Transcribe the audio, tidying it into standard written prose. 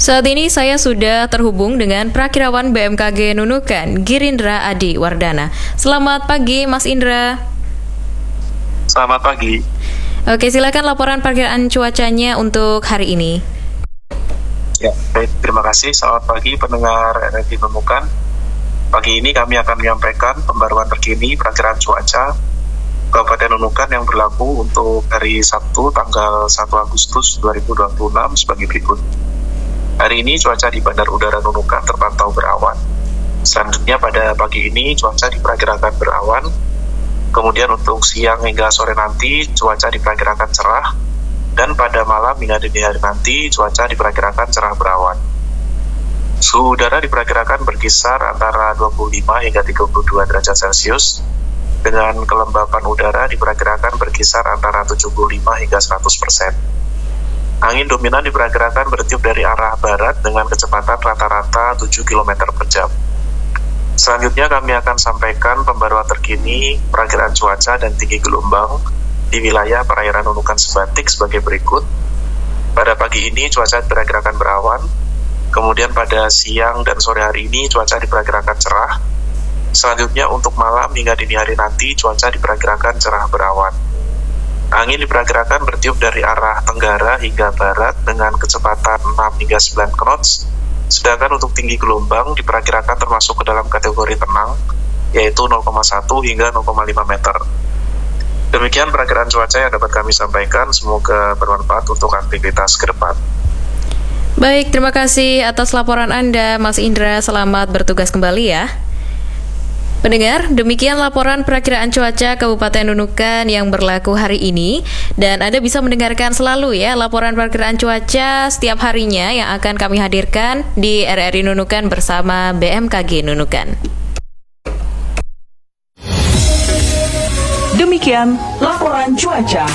Saat ini saya sudah terhubung dengan Prakirawan BMKG Nunukan, Girindra Adi Wardana. Selamat pagi, Mas Indra. Selamat pagi. Oke, silakan laporan perkiraan cuacanya untuk hari ini. Ya, baik, terima kasih. Selamat pagi pendengar RRI Nunukan. Pagi ini kami akan menyampaikan pembaruan terkini perkiraan cuaca Kabupaten Nunukan yang berlaku untuk hari Sabtu tanggal 1 Agustus 2026 sebagai berikut. Hari ini cuaca di Bandar Udara Nunukan terpantau berawan. Selanjutnya pada pagi ini cuaca diperkirakan berawan. Kemudian untuk siang hingga sore nanti cuaca diperkirakan cerah. Dan pada malam hingga dini hari nanti cuaca diperkirakan cerah berawan. Suhu udara diperkirakan berkisar antara 25 hingga 32 derajat Celcius. Dengan kelembapan udara diperkirakan berkisar antara 75 hingga 100%. Angin dominan diperkirakan bertiup dari arah barat dengan kecepatan rata-rata 7 km per jam. Selanjutnya kami akan sampaikan pembaruan terkini perakiraan cuaca dan tinggi gelombang di wilayah perairan Nunukan Sebatik sebagai berikut. Pada pagi ini cuaca diperkirakan berawan, kemudian pada siang dan sore hari ini cuaca diperkirakan cerah. Selanjutnya untuk malam hingga dini hari nanti cuaca diperkirakan cerah berawan. Angin diperkirakan bertiup dari arah tenggara hingga barat dengan kecepatan 6 hingga 9 knots. Sedangkan untuk tinggi gelombang diperkirakan termasuk ke dalam kategori tenang, yaitu 0,1 hingga 0,5 meter. Demikian perakiraan cuaca yang dapat kami sampaikan, semoga bermanfaat untuk aktivitas ke depan. Baik, terima kasih atas laporan Anda, Mas Indra. Selamat bertugas kembali ya. Pendengar, demikian laporan perakiraan cuaca Kabupaten Nunukan yang berlaku hari ini. Dan Anda bisa mendengarkan selalu ya laporan perakiraan cuaca setiap harinya yang akan kami hadirkan di RRI Nunukan bersama BMKG Nunukan. Demikian laporan cuaca.